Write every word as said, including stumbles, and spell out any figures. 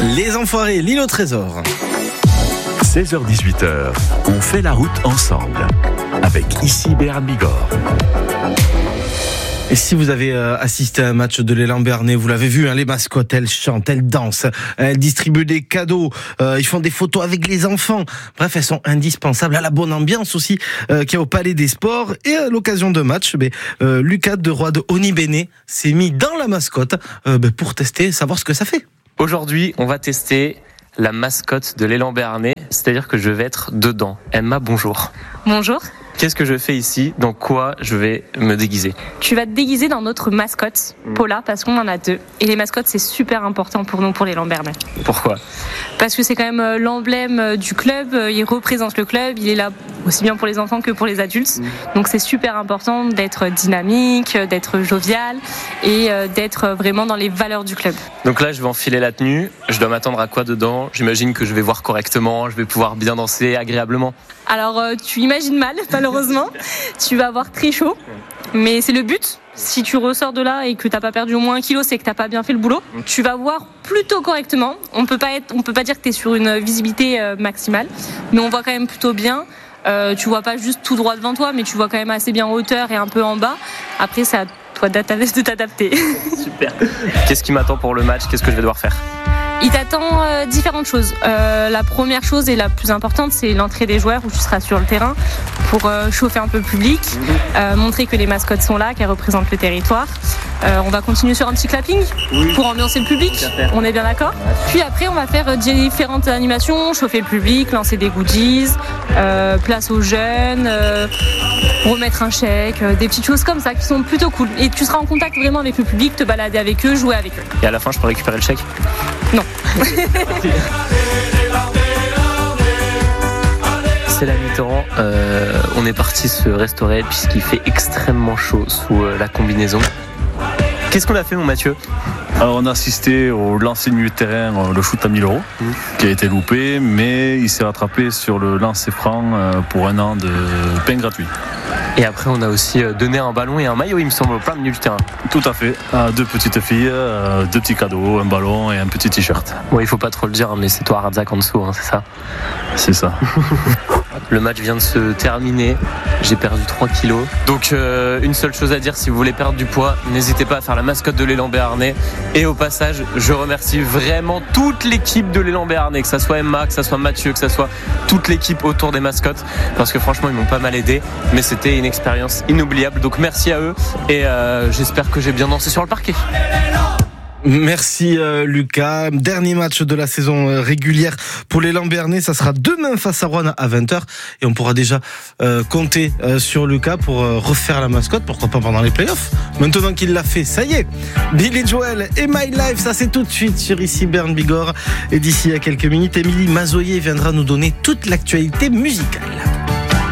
Les Enfoirés, l'île au trésor. seize heures dix-huit heures, on fait la route ensemble. Avec ici Béarn Bigorre. Et si vous avez euh, assisté à un match de l'élan béarnais, vous l'avez vu, hein, les mascottes, elles chantent, elles dansent, elles distribuent des cadeaux, euh, ils font des photos avec les enfants. Bref, elles sont indispensables à la bonne ambiance aussi euh, qu'il y a au Palais des Sports. Et à l'occasion de match, ben, euh, Lucas de Roy de Onibéné s'est mis dans la mascotte euh, ben, pour tester, savoir ce que ça fait. Aujourd'hui, on va tester la mascotte de l'élan béarnais, c'est-à-dire que je vais être dedans. Emma, bonjour. Bonjour. Qu'est-ce que je fais ici ? Dans quoi je vais me déguiser ? Tu vas te déguiser dans notre mascotte, Paula, parce qu'on en a deux. Et les mascottes, c'est super important pour nous, pour l'élan béarnais. Pourquoi ? Parce que c'est quand même l'emblème du club, il représente le club, il est là aussi bien pour les enfants que pour les adultes. Donc c'est super important d'être dynamique, d'être jovial et d'être vraiment dans les valeurs du club. Donc là, je vais enfiler la tenue, je dois m'attendre à quoi dedans ? J'imagine que je vais voir correctement, je vais pouvoir bien danser agréablement. Alors tu imagines mal, malheureusement, tu vas avoir très chaud, mais c'est le but. Si tu ressors de là et que t'as pas perdu au moins un kilo, c'est que t'as pas bien fait le boulot. Tu vas voir plutôt correctement. On peut pas être, on peut pas dire que t'es sur une visibilité maximale, mais on voit quand même plutôt bien. Euh, tu vois pas juste tout droit devant toi, mais tu vois quand même assez bien en hauteur et un peu en bas. Après, c'est à toi de t'adapter. Super. Qu'est-ce qui m'attend pour le match ? Qu'est-ce que je vais devoir faire ? Il t'attend euh, différentes choses. Euh, la première chose et la plus importante, c'est l'entrée des joueurs où tu seras sur le terrain pour euh, chauffer un peu le public, euh, montrer que les mascottes sont là, qu'elles représentent le territoire. Euh, on va continuer sur un petit clapping oui. pour ambiancer le public. On est bien d'accord ? Puis après, on va faire différentes animations, chauffer le public, lancer des goodies, euh, place aux jeunes, euh, remettre un chèque, euh, des petites choses comme ça qui sont plutôt cool. Et tu seras en contact vraiment avec le public, te balader avec eux, jouer avec eux. Et à la fin, je peux récupérer le chèque ? Non. C'est la mi-temps, euh, on est parti se restaurer puisqu'il fait extrêmement chaud sous euh, la combinaison. Qu'est-ce qu'on a fait, mon Mathieu ? Alors, on a assisté au lancer de milieu de terrain, le shoot à mille euros, mmh. qui a été loupé, mais il s'est rattrapé sur le lancer franc pour un an de pain gratuit. Et après, on a aussi donné un ballon et un maillot, il me semble, au plein milieu du terrain. Tout à fait. À deux petites filles, deux petits cadeaux, un ballon et un petit t-shirt. Bon, il faut pas trop le dire, mais c'est toi, Radzak, en dessous, hein, c'est ça ? C'est ça. Le match vient de se terminer. J'ai perdu trois kilos. Donc, euh, une seule chose à dire, si vous voulez perdre du poids, n'hésitez pas à faire la mascotte de l'élan béarnais. Et au passage, je remercie vraiment toute l'équipe de l'élan béarnais, que ça soit Emma, que ça soit Mathieu, que ça soit toute l'équipe autour des mascottes, parce que franchement, ils m'ont pas mal aidé. Mais c'était une expérience inoubliable. Donc, merci à eux. Et euh, j'espère que j'ai bien dansé sur le parquet. Merci euh, Lucas. Dernier match de la saison euh, régulière pour l'élan béarnais. Ça sera demain face à Roanne à vingt heures. Et on pourra déjà euh, compter euh, sur Lucas pour euh, refaire la mascotte. Pourquoi pas pendant les playoffs. Maintenant qu'il l'a fait, ça y est. Billy Joel et My Life, ça c'est tout de suite sur ici Béarn Bigorre. Et d'ici à quelques minutes, Émilie Mazoyer viendra nous donner toute l'actualité musicale.